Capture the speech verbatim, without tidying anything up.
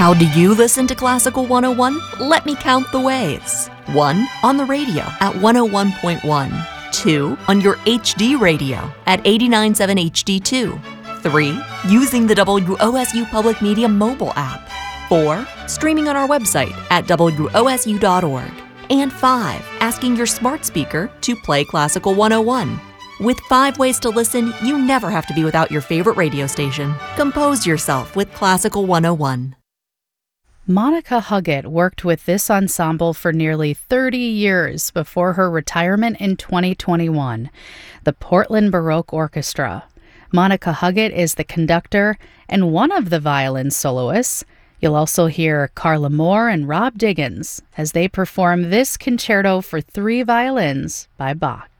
How do you listen to Classical one oh one? Let me count the ways. one. On the radio at one oh one point one. two. On your H D radio at eighty-nine point seven H D two. three. Using the W O S U Public Media mobile app. four. Streaming on our website at W O S U dot org. And five. Asking your smart speaker to play Classical one oh one. With five ways to listen, you never have to be without your favorite radio station. Compose yourself with Classical one oh one. Monica Huggett worked with this ensemble for nearly thirty years before her retirement in twenty twenty-one, the Portland Baroque Orchestra. Monica Huggett is the conductor and one of the violin soloists. You'll also hear Carla Moore and Rob Diggins as they perform this concerto for three violins by Bach.